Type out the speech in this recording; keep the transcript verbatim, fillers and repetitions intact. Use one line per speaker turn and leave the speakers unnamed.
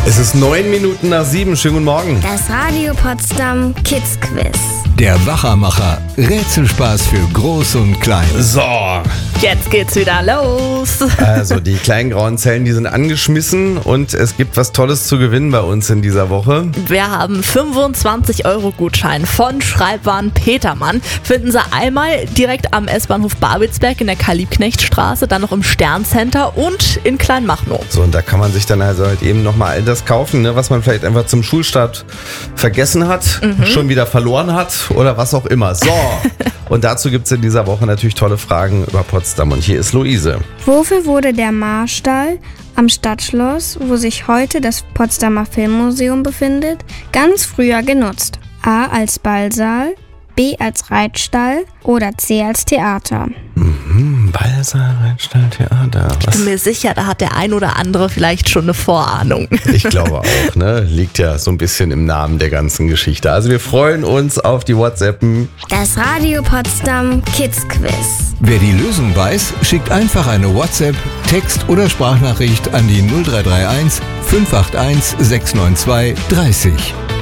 Es ist neun Minuten nach sieben. Schönen guten Morgen.
Das Radio Potsdam Kids Quiz.
Der Wachermacher. Rätselspaß für Groß und Klein.
So,
Jetzt geht's wieder los.
also die kleinen grauen Zellen, die sind angeschmissen und es gibt was Tolles zu gewinnen bei uns in dieser Woche.
Wir haben fünfundzwanzig Euro Gutschein von Schreibwaren Petermann. Finden Sie einmal direkt am S-Bahnhof Babelsberg in der Karl-Liebknecht-Straße, dann noch im Sterncenter und in Kleinmachnow.
So, und da kann man sich dann also halt eben nochmal all das kaufen, ne, was man vielleicht einfach zum Schulstart vergessen hat, mhm. schon wieder verloren hat oder was auch immer. So, und dazu gibt es in dieser Woche natürlich tolle Fragen über Potsdam. Und hier ist Luise.
Wofür wurde der Marstall am Stadtschloss, wo sich heute das Potsdamer Filmmuseum befindet, ganz früher genutzt? A. als Ballsaal, B. als Reitstall oder C. als Theater?
Mhm, Ballsaal, Reitstall, Theater.
Ich bin mir sicher, da hat der ein oder andere vielleicht schon eine Vorahnung.
Ich glaube auch, ne? Liegt ja so ein bisschen im Namen der ganzen Geschichte. Also wir freuen uns auf die WhatsAppen.
Das Radio Potsdam Kids Quiz.
Wer die Lösung weiß, schickt einfach eine WhatsApp, Text- oder Sprachnachricht an die null drei drei eins fünf acht eins sechs neun zwei dreißig.